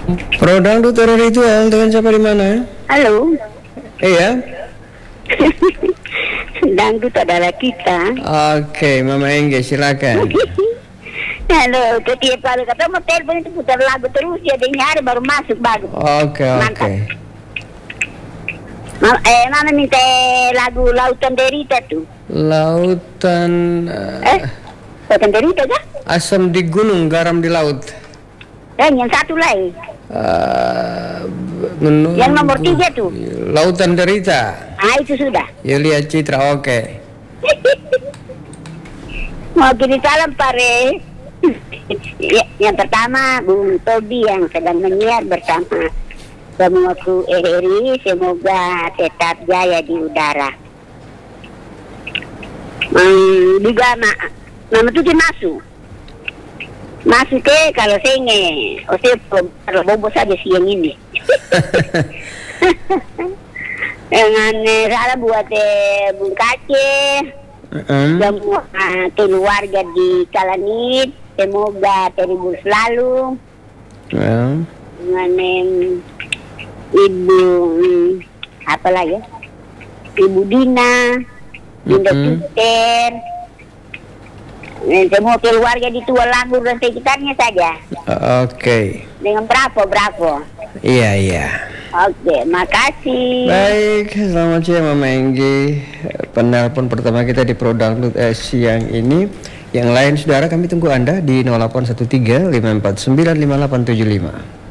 Produk Dutera Ritual dengan siapa di mana? Halo. Iya. Dangdut adalah kita. Oke, Mama Engge silakan. Halo, ketika kalau kata mau telepon itu putar lagu terus ya, dia nyari baru masuk bagus. Oke. Mantap. Mama minta lagu Lautan Derita tuh. Lautan Lautan Derita kan? asam di gunung, garam di laut. Dan yang satu lagi. Yang nomor 3 tuh. Lautan Derita. Ah, itu sudah. Yulia Citra, oke. Mau kirim salam pare. Yang pertama Bung Tobi yang sedang menyiar bersama semua kru RRI, semoga tetap jaya di udara. Juga nama tuh masuk ke kalau saya kalau bobo saja siang ini. Dengan salam buat Bung Kace, semua keluarga di Kalanit, semoga terhibur selalu. Dengan Ibu apa lagi? Ibu Dina, Dinda Peter, semua keluarga di Tua Langgur dan sekitarnya saja. Oke. Dengan bravo. Iya. Oke, makasih. Baik, selamat siang Mama Enggi. Penelpon pertama kita di Produk siang ini. Yang lain saudara kami tunggu Anda di 0813 549 5875.